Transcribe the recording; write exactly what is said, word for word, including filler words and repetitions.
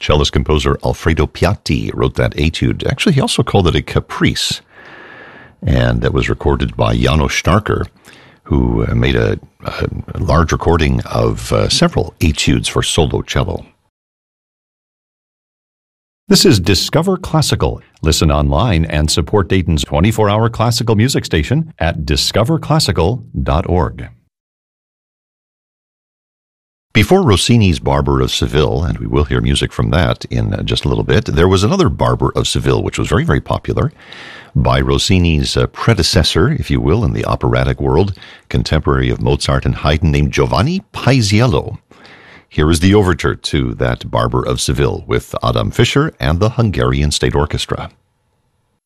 Cellist composer Alfredo Piatti wrote that etude. Actually, he also called it a caprice. And that was recorded by János Starker, who made a, a large recording of uh, several etudes for solo cello. This is Discover Classical. Listen online and support Dayton's twenty-four hour classical music station at discover classical dot org. Before Rossini's Barber of Seville, and we will hear music from that in just a little bit, there was another Barber of Seville, which was very, very popular, by Rossini's uh, predecessor, if you will, in the operatic world, contemporary of Mozart and Haydn, named Giovanni Paisiello. Here is the overture to that Barber of Seville with Adam Fischer and the Hungarian State Orchestra.